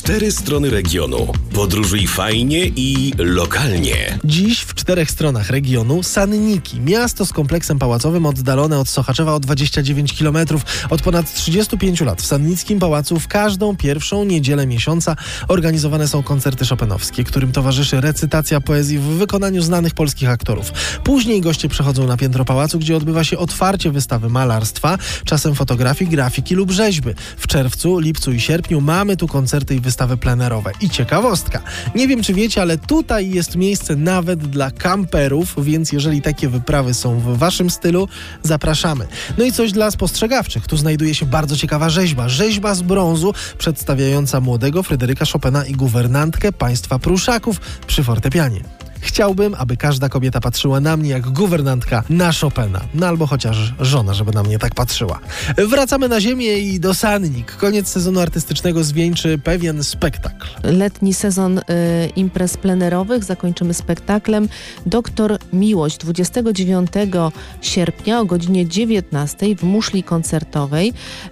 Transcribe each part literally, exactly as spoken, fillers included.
Cztery strony regionu. Podróżuj fajnie i lokalnie. Dziś w czterech stronach regionu Sanniki, miasto z kompleksem pałacowym oddalone od Sochaczewa o dwadzieścia dziewięć kilometrów. Od ponad trzydziestu pięciu lat w Sannickim Pałacu w każdą pierwszą niedzielę miesiąca organizowane są koncerty chopinowskie, którym towarzyszy recytacja poezji w wykonaniu znanych polskich aktorów. Później goście przechodzą na piętro pałacu, gdzie odbywa się otwarcie wystawy malarstwa, czasem fotografii, grafiki lub rzeźby. W czerwcu, lipcu i sierpniu mamy tu koncerty i wystawy plenerowe. I ciekawostka, nie wiem czy wiecie, ale tutaj jest miejsce nawet dla kamperów, więc jeżeli takie wyprawy są w waszym stylu, zapraszamy. No i coś dla spostrzegawczych. Tu znajduje się bardzo ciekawa rzeźba. Rzeźba z brązu przedstawiająca młodego Fryderyka Chopina i guwernantkę państwa Pruszaków przy fortepianie. Chciałbym, aby każda kobieta patrzyła na mnie jak guwernantka na Chopina. No albo chociaż żona, żeby na mnie tak patrzyła. Wracamy na ziemię i do Sannik. Koniec sezonu artystycznego zwieńczy pewien spektakl. Letni sezon y, imprez plenerowych zakończymy spektaklem Doktor Miłość dwudziestego dziewiątego sierpnia o godzinie dziewiętnastej w muszli koncertowej,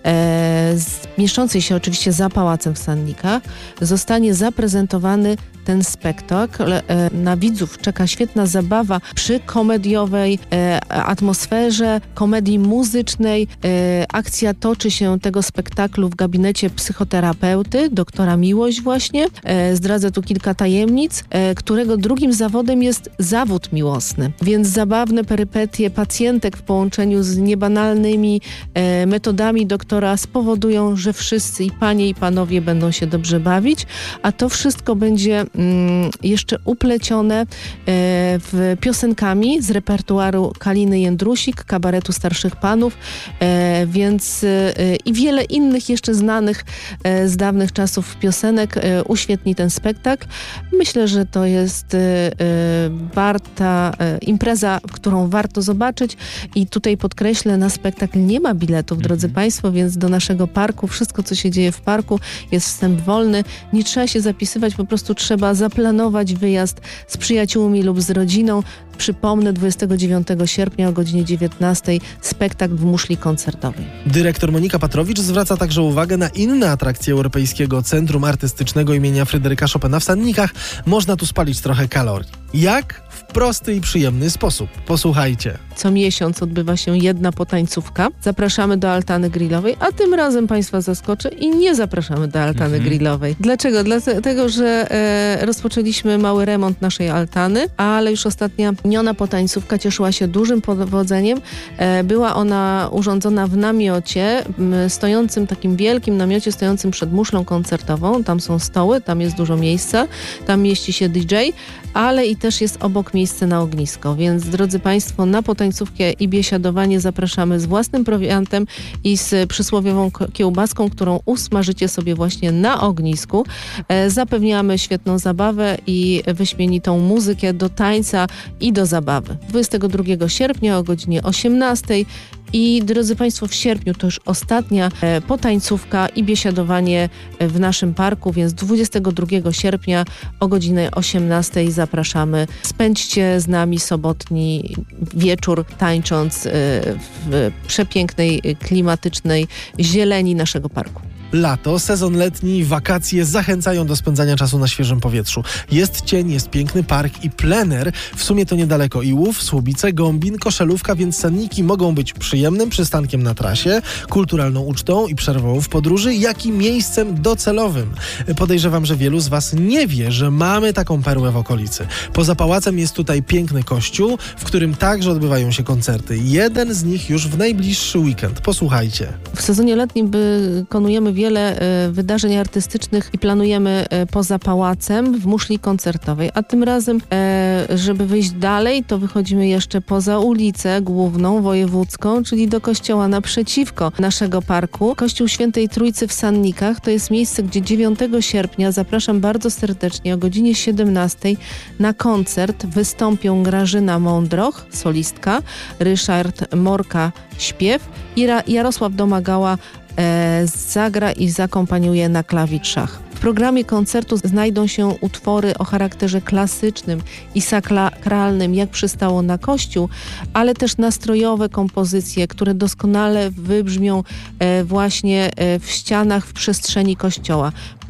e, mieszczącej się oczywiście za Pałacem w Sannikach, zostanie zaprezentowany ten spektakl. E, na widzów czeka świetna zabawa przy komediowej e, atmosferze, komedii muzycznej. E, akcja toczy się tego spektaklu w gabinecie psychoterapeuty, doktora Miłość właśnie. E, zdradzę tu kilka tajemnic, e, którego drugim zawodem jest zawód miłosny. Więc zabawne perypetie pacjentek w połączeniu z niebanalnymi e, metodami doktora spowodują, że wszyscy i panie i panowie będą się dobrze bawić, a to wszystko będzie mm, jeszcze uplecione e, w piosenkami z repertuaru Kaliny Jędrusik, kabaretu Starszych Panów, e, więc e, i wiele innych jeszcze znanych e, z dawnych czasów piosenek e, uświetni ten spektakl. Myślę, że to jest e, e, warta e, impreza, którą warto zobaczyć i tutaj podkreślę, na spektakl nie ma biletów, drodzy Państwo, więc do naszego parku, wszystko co się dzieje w parku jest wstęp wolny, nie trzeba się zapisywać, po prostu trzeba zaplanować wyjazd z przyjaciółmi lub z rodziną. Przypomnę, dwudziestego dziewiątego sierpnia o godzinie dziewiętnastej spektakl w muszli koncertowej. Dyrektor Monika Patrowicz zwraca także uwagę na inne atrakcje Europejskiego Centrum Artystycznego imienia Fryderyka Chopina w Sannikach. Można tu spalić trochę kalorii. Jak? W prosty i przyjemny sposób. Posłuchajcie. Co miesiąc odbywa się jedna potańcówka. Zapraszamy do altany grillowej, a tym razem Państwa zaskoczę i nie zapraszamy do altany mhm. grillowej. Dlaczego? Dlatego, że e, rozpoczęliśmy mały remont naszej altany, ale już ostatnia miniona potańcówka cieszyła się dużym powodzeniem. E, była ona urządzona w namiocie, m, stojącym takim wielkim namiocie, stojącym przed muszlą koncertową. Tam są stoły, tam jest dużo miejsca, tam mieści się D J, ale i też jest obok miejsce na ognisko, więc drodzy Państwo, na potańcówkę i biesiadowanie zapraszamy z własnym prowiantem i z przysłowiową kiełbaską, którą usmażycie sobie właśnie na ognisku. E, zapewniamy świetną zabawę i wyśmienitą muzykę do tańca i do zabawy. dwudziestego drugiego sierpnia o godzinie osiemnastej i drodzy Państwo, w sierpniu to już ostatnia e, potańcówka i biesiadowanie w naszym parku, więc dwudziestego drugiego sierpnia o godzinie osiemnastej zapraszamy. Spędźcie z nami sobotni wieczór tańcząc e, w przepięknej, klimatycznej zieleni naszego parku. Lato, sezon letni, wakacje zachęcają do spędzania czasu na świeżym powietrzu. Jest cień, jest piękny park i plener. W sumie to niedaleko Iłów, Słubice, Gombin, Koszelówka, więc Sanniki mogą być przyjemnym przystankiem na trasie, kulturalną ucztą i przerwą w podróży, jak i miejscem docelowym. Podejrzewam, że wielu z Was nie wie, że mamy taką perłę w okolicy. Poza pałacem jest tutaj piękny kościół, w którym także odbywają się koncerty. Jeden z nich już w najbliższy weekend. Posłuchajcie. W sezonie letnim wykonujemy wiele wiele e, wydarzeń artystycznych i planujemy e, poza pałacem w muszli koncertowej, a tym razem, e, żeby wyjść dalej, to wychodzimy jeszcze poza ulicę główną, wojewódzką, czyli do kościoła naprzeciwko naszego parku. Kościół Świętej Trójcy w Sannikach to jest miejsce, gdzie dziewiątego sierpnia zapraszam bardzo serdecznie o godzinie siedemnastej na koncert. Wystąpią Grażyna Mądroch, solistka, Ryszard Morka, śpiew i Ra- Jarosław Domagała E, zagra i zakompaniuje na klawiszach. W programie koncertu znajdą się utwory o charakterze klasycznym i sakralnym, jak przystało na kościół, ale też nastrojowe kompozycje, które doskonale wybrzmią e, właśnie e, w ścianach, w przestrzeni kościoła. Po,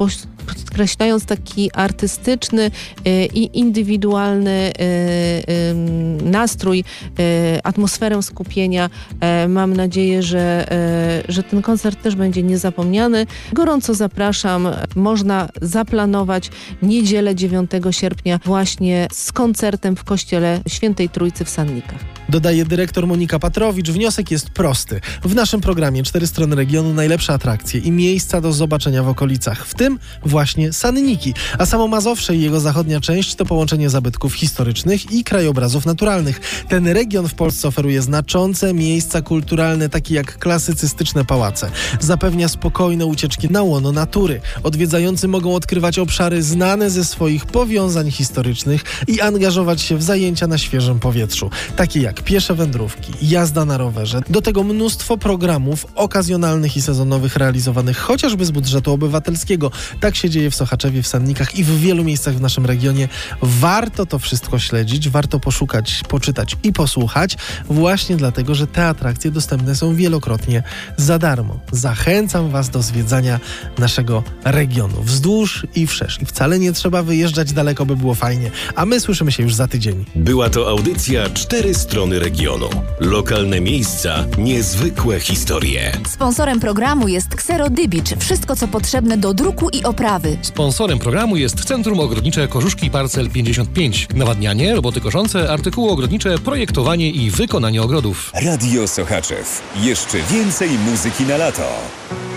podkreślając taki artystyczny i indywidualny nastrój, atmosferę skupienia. Mam nadzieję, że, że ten koncert też będzie niezapomniany. Gorąco zapraszam. Można zaplanować niedzielę dziewiątego sierpnia właśnie z koncertem w Kościele Świętej Trójcy w Sannikach. Dodaje dyrektor Monika Patrowicz. Wniosek jest prosty. W naszym programie Cztery Strony Regionu najlepsze atrakcje i miejsca do zobaczenia w okolicach, w tym właśnie Sanniki. A samo Mazowsze i jego zachodnia część to połączenie zabytków historycznych i krajobrazów naturalnych. Ten region w Polsce oferuje znaczące miejsca kulturalne, takie jak klasycystyczne pałace. Zapewnia spokojne ucieczki na łono natury. Odwiedzający mogą odkrywać obszary znane ze swoich powiązań historycznych i angażować się w zajęcia na świeżym powietrzu, takie jak piesze wędrówki, jazda na rowerze. Do tego mnóstwo programów okazjonalnych i sezonowych realizowanych chociażby z budżetu obywatelskiego. Tak się dzieje w Sochaczewie, w Sannikach i w wielu miejscach w naszym regionie. Warto to wszystko śledzić, warto poszukać, poczytać i posłuchać, właśnie dlatego, że te atrakcje dostępne są wielokrotnie za darmo. Zachęcam Was do zwiedzania naszego regionu wzdłuż i wszerz. I wcale nie trzeba wyjeżdżać daleko, by było fajnie. A my słyszymy się już za tydzień. Była to audycja Cztery Strony Regionu. Lokalne miejsca, niezwykłe historie. Sponsorem programu jest Xero Dybicz. Wszystko, co potrzebne do druku i oprawy. Sponsorem programu jest Centrum Ogrodnicze Korzuszki Parcel pięćdziesiąt pięć. Nawadnianie, roboty koszące, artykuły ogrodnicze, projektowanie i wykonanie ogrodów. Radio Sochaczew. Jeszcze więcej muzyki na lato.